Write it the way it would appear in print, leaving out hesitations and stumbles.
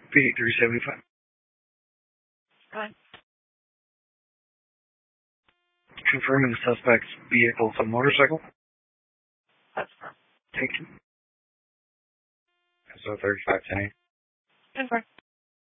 P375. Fine. Confirming the suspect's vehicle is a motorcycle. That's fine. Thank you. So 3510. Confirm.